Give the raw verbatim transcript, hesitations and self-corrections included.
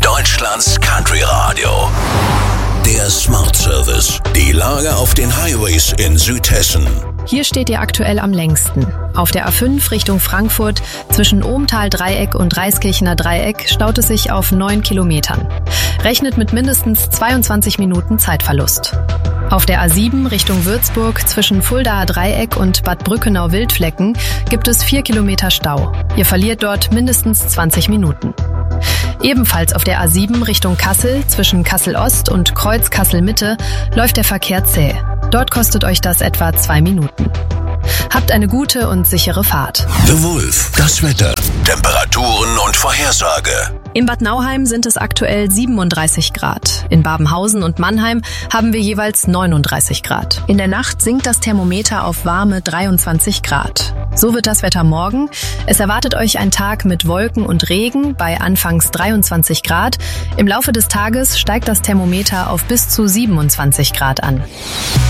Deutschlands Country Radio. Der Smart Service. Die Lage auf den Highways in Südhessen. Hier steht ihr aktuell am längsten. Auf der A fünf Richtung Frankfurt zwischen Ohmtal-Dreieck und Reiskirchener Dreieck staut es sich auf neun Kilometern. Rechnet mit mindestens zweiundzwanzig Minuten Zeitverlust. Auf der A sieben Richtung Würzburg zwischen Fuldaer Dreieck und Bad Brückenau-Wildflecken gibt es vier Kilometer Stau. Ihr verliert dort mindestens zwanzig Minuten. Ebenfalls auf der A sieben Richtung Kassel zwischen Kassel-Ost und Kreuz Kassel-Mitte läuft der Verkehr zäh. Dort kostet euch das etwa zwei Minuten. Habt eine gute und sichere Fahrt. The Wolf, das Wetter, Temperaturen und Vorhersage. In Bad Nauheim sind es aktuell siebenunddreißig Grad. In Babenhausen und Mannheim haben wir jeweils neununddreißig Grad. In der Nacht sinkt das Thermometer auf warme dreiundzwanzig Grad. So wird das Wetter morgen. Es erwartet euch ein Tag mit Wolken und Regen bei anfangs dreiundzwanzig Grad. Im Laufe des Tages steigt das Thermometer auf bis zu siebenundzwanzig Grad an.